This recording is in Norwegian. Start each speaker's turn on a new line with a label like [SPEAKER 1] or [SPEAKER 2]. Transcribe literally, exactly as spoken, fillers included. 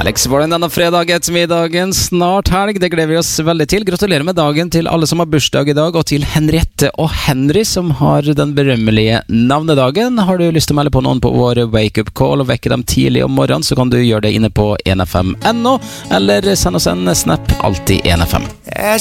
[SPEAKER 1] Alex Warren denne fredag ettermiddagen, snart helg, det gleder vi oss veldig til. Gratulerer med dagen til alle som har bursdag i dag, og til Henriette og Henry som har den berømmelige navnedagen. Har du lyst til å melde på noen på vår wake-up call og vekke dem tidlig om morgenen, så kan du gjøre det inne på en f m punktum n o, eller send oss en snap, alltid en f m.
[SPEAKER 2] As